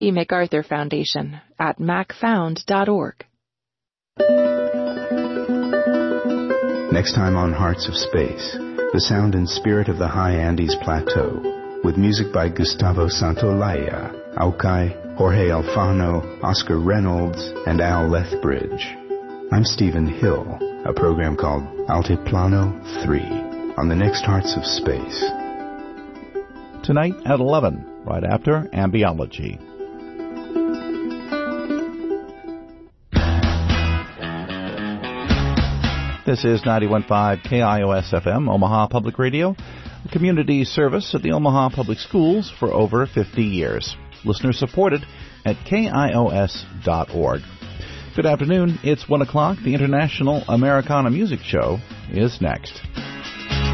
E. MacArthur Foundation at macfound.org. Next time on Hearts of Space, the sound and spirit of the high Andes Plateau, with music by Gustavo Santaolalla, Aukai, Jorge Alfano, Oscar Reynolds, and Al Lethbridge. I'm Stephen Hill, a program called Altiplano 3 on the next Hearts of Space. Tonight at 11, right after Ambiology. This is 91.5 KIOS-FM, Omaha Public Radio, a community service at the Omaha Public Schools for over 50 years. Listener supported at KIOS.org. Good afternoon. It's 1 o'clock. The International Americana Music Show is next.